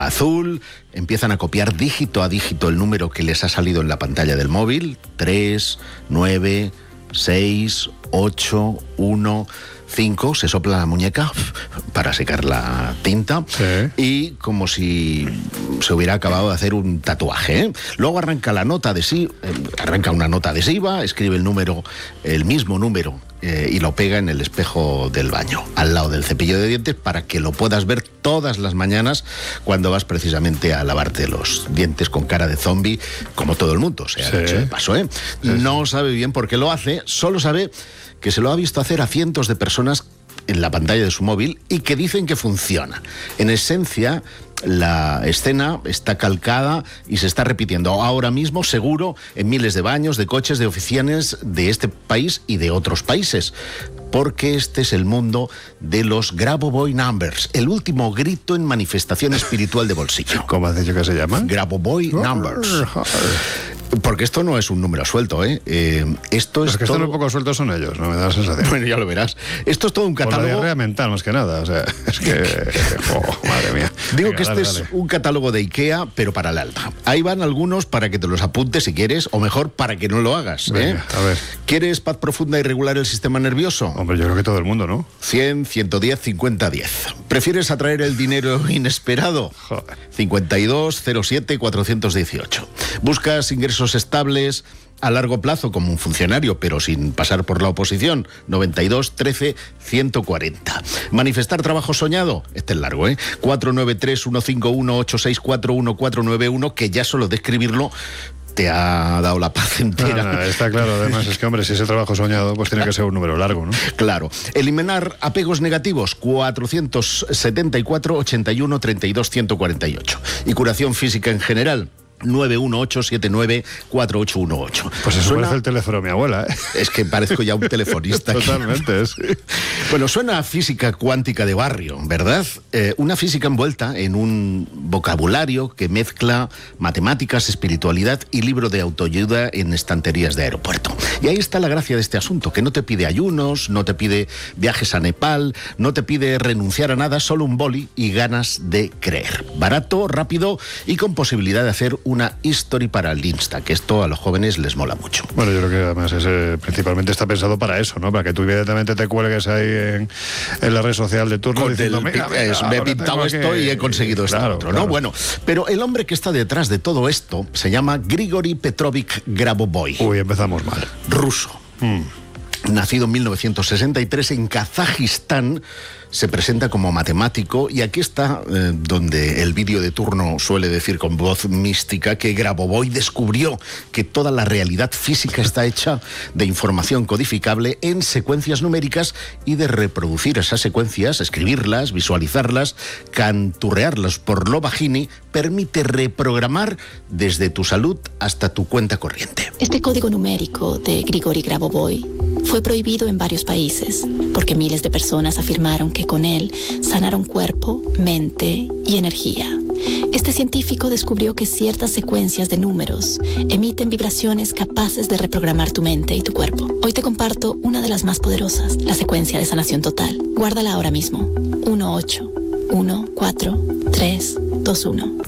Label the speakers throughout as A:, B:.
A: azul, empiezan a copiar dígito a dígito el número que les ha salido en la pantalla del móvil. 3, 9, 6, 8, 1... 5, se sopla la muñeca para secar la tinta,
B: sí,
A: y como si se hubiera acabado de hacer un tatuaje, ¿eh? Luego arranca la nota adhesiva, arranca una nota adhesiva, escribe el mismo número, y lo pega en el espejo del baño, al lado del cepillo de dientes, para que lo puedas ver todas las mañanas cuando vas precisamente a lavarte los dientes con cara de zombie, como todo el mundo, se ha dicho de paso, ¿eh? Sí, no sabe bien por qué lo hace, solo sabe que se lo ha visto hacer a cientos de personas en la pantalla de su móvil y que dicen que funciona. En esencia, la escena está calcada y se está repitiendo ahora mismo, seguro, en miles de baños, de coches, de oficinas de este país y de otros países. Porque este es el mundo de los Grabovoi Numbers, el último grito en manifestación espiritual de bolsillo.
B: ¿Cómo has dicho que se llama?
A: Grabovoi Numbers. Porque esto no es un número suelto, ¿eh? Esto es
B: los que
A: todo...
B: están un poco sueltos son ellos, no me da la sensación.
A: Bueno, ya lo verás. Esto es todo un catálogo...
B: Por la diarrea mental, más que nada. O sea, es que... madre mía.
A: Digo,
B: venga,
A: que este es un catálogo de IKEA, pero para el alta. Ahí van algunos para que te los apuntes si quieres, o mejor, para que no lo hagas, ¿eh?
B: Venga, a ver.
A: ¿Quieres paz profunda y regular el sistema nervioso?
B: Hombre, yo creo que todo el mundo, ¿no?
A: 100, 110, 50, 10. ¿Prefieres atraer el dinero inesperado?
B: Joder.
A: 52, 07, 418. ¿Buscas ingresos estables a largo plazo como un funcionario, pero sin pasar por la oposición? 92, 13, 140. ¿Manifestar trabajo soñado? Este es largo, ¿eh? 493, 151, 864, 1491, que ya solo de escribirlo te ha dado la paz entera.
B: No, está claro, además es que, hombre, si es el trabajo soñado, pues tiene que ser un número largo, ¿no?
A: Claro. Eliminar apegos negativos, 474, 81, 32, 148. Y curación física en general, 918794818.
B: Pues eso parece el teléfono de mi abuela, ¿eh?
A: Es que parezco ya un telefonista.
B: Totalmente, sí.
A: Bueno, suena a física cuántica de barrio, ¿verdad? Una física envuelta en un vocabulario que mezcla matemáticas, espiritualidad y libro de autoayuda en estanterías de aeropuerto. Y ahí está la gracia de este asunto, que no te pide ayunos, no te pide viajes a Nepal, no te pide renunciar a nada, solo un boli y ganas de creer. Barato, rápido y con posibilidad de hacer una history para el Insta, que esto a los jóvenes les mola mucho.
B: Bueno, yo creo que además principalmente está pensado para eso, ¿no? Para que tú inmediatamente te cuelgues ahí en la red social de turno diciendo, me
A: he pintado esto y he conseguido esto otro, ¿no? Claro. Bueno, pero el hombre que está detrás de todo esto se llama Grigori Petrovich Grabovoi.
B: Uy, empezamos mal.
A: Ruso. Nacido en 1963 en Kazajistán, se presenta como matemático, y aquí está donde el vídeo de turno suele decir con voz mística que Grabovoi descubrió que toda la realidad física está hecha de información codificable en secuencias numéricas, y de reproducir esas secuencias, escribirlas, visualizarlas, canturrearlas por lo bajini, permite reprogramar desde tu salud hasta tu cuenta corriente.
C: Este código numérico de Grigori Grabovoi fue prohibido en varios países porque miles de personas afirmaron que con él sanaron cuerpo, mente y energía. Este científico descubrió que ciertas secuencias de números emiten vibraciones capaces de reprogramar tu mente y tu cuerpo. Hoy te comparto una de las más poderosas, la secuencia de sanación total. Guárdala ahora mismo. 181431.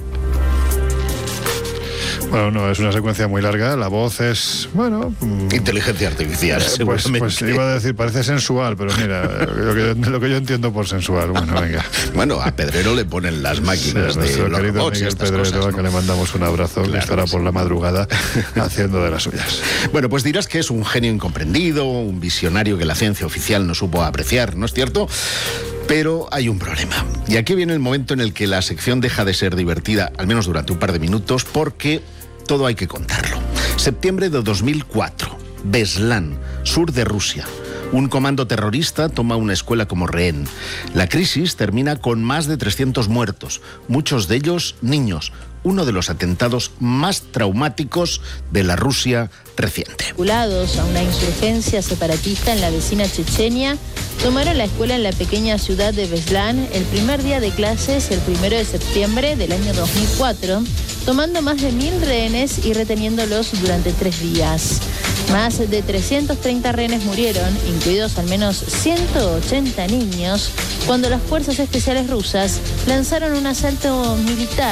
B: Bueno, no, es una secuencia muy larga, la voz es, bueno...
A: inteligencia artificial, seguramente.
B: Pues iba a decir, parece sensual, pero mira, lo que yo entiendo por sensual, bueno, venga.
A: Bueno, a Pedrero le ponen las máquinas de los robots y estas
B: Pedrero,
A: cosas, ¿no?
B: Que le mandamos un abrazo, claro, que estará por la madrugada haciendo de las suyas.
A: Bueno, pues dirás que es un genio incomprendido, un visionario que la ciencia oficial no supo apreciar, ¿no es cierto? Pero hay un problema. Y aquí viene el momento en el que la sección deja de ser divertida, al menos durante un par de minutos, porque todo hay que contarlo. Septiembre de 2004, Beslan, sur de Rusia. Un comando terrorista toma una escuela como rehén. La crisis termina con más de 300 muertos, muchos de ellos niños. Uno de los atentados más traumáticos de la Rusia reciente.
D: Vinculados a una insurgencia separatista en la vecina Chechenia, tomaron la escuela en la pequeña ciudad de Beslan el primer día de clases, el 1 de septiembre del año 2004, tomando más de 1000 rehenes y reteniéndolos durante 3 días. Más de 330 rehenes murieron, incluidos al menos 180 niños, cuando las fuerzas especiales rusas lanzaron un asalto militar